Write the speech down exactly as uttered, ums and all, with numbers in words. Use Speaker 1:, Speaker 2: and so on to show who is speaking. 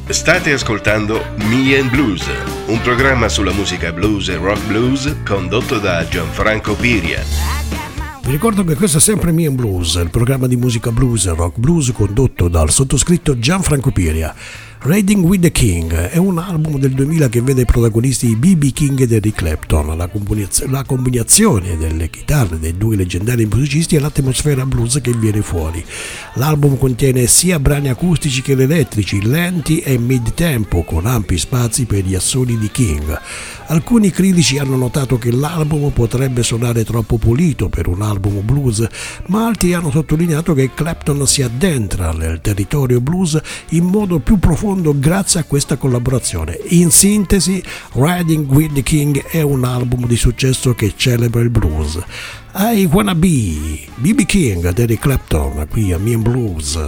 Speaker 1: State ascoltando Me and Blues, un programma sulla musica blues e rock blues condotto da Gianfranco Piria.
Speaker 2: Vi ricordo che questo è sempre Me and Blues, il programma di musica blues e rock blues condotto dal sottoscritto Gianfranco Piria. Riding with the King è un album del duemila che vede protagonisti B B King ed Eric Clapton. La, combinaz- la combinazione delle chitarre dei due leggendari musicisti e l'atmosfera blues che viene fuori. L'album contiene sia brani acustici che elettrici, lenti e mid-tempo, con ampi spazi per gli assoli di King. Alcuni critici hanno notato che l'album potrebbe suonare troppo pulito per un album blues, ma altri hanno sottolineato che Clapton si addentra nel territorio blues in modo più profondo grazie a questa collaborazione. In sintesi, Riding with the King è un album di successo che celebra il blues. I Wanna Be, B B King ed Eric Clapton qui a Me and Blues.